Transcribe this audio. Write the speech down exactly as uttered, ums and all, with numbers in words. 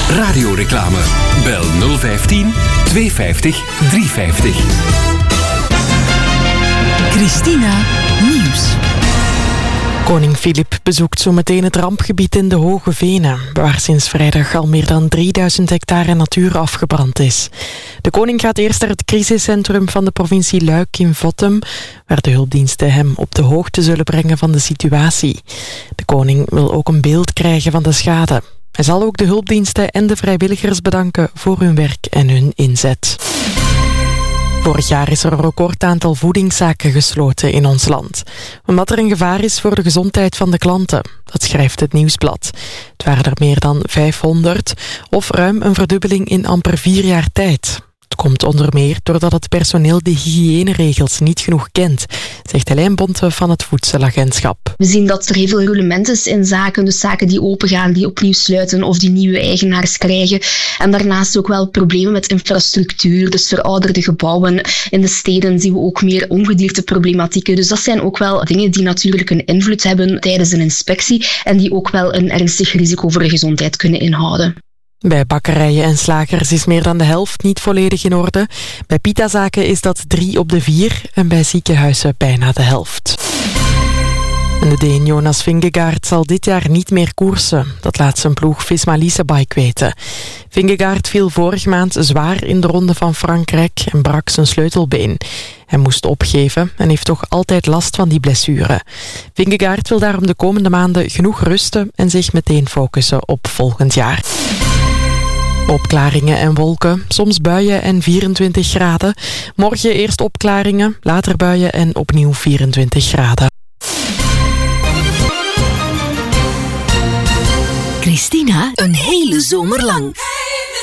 Radioreclame. Bel nul vijftien tweehonderdvijftig driehonderdvijftig. Christina Nieuws. Koning Filip bezoekt zometeen het rampgebied in de Hoge Venen, waar sinds vrijdag al meer dan drieduizend hectare natuur afgebrand is. De koning gaat eerst naar het crisiscentrum van de provincie Luik in Vottem, waar de hulpdiensten hem op de hoogte zullen brengen van de situatie. De koning wil ook een beeld krijgen van de schade. Hij zal ook de hulpdiensten en de vrijwilligers bedanken voor hun werk en hun inzet. Vorig jaar is er een recordaantal voedingszaken gesloten in ons land, omdat er een gevaar is voor de gezondheid van de klanten. Dat schrijft het Nieuwsblad. Het waren er meer dan vijfhonderd, of ruim een verdubbeling in amper vier jaar tijd. Het komt onder meer doordat het personeel de hygiëneregels niet genoeg kent, zegt Helijn Bonte van het Voedselagentschap. We zien dat er heel veel reglement is in zaken, dus zaken die opengaan, die opnieuw sluiten of die nieuwe eigenaars krijgen. En daarnaast ook wel problemen met infrastructuur, dus verouderde gebouwen. In de steden zien we ook meer ongedierteproblematieken. Dus dat zijn ook wel dingen die natuurlijk een invloed hebben tijdens een inspectie en die ook wel een ernstig risico voor de gezondheid kunnen inhouden. Bij bakkerijen en slagers is meer dan de helft niet volledig in orde. Bij pitazaken is dat drie op de vier en bij ziekenhuizen bijna de helft. En de Deen Jonas Vingegaard zal dit jaar niet meer koersen. Dat laat zijn ploeg Visma Leasebike weten. Vingegaard viel vorige maand zwaar in de ronde van Frankrijk en brak zijn sleutelbeen. Hij moest opgeven en heeft toch altijd last van die blessure. Vingegaard wil daarom de komende maanden genoeg rusten en zich meteen focussen op volgend jaar. Opklaringen en wolken, soms buien en vierentwintig graden. Morgen eerst opklaringen, later buien en opnieuw vierentwintig graden. Christina, een hele zomer lang.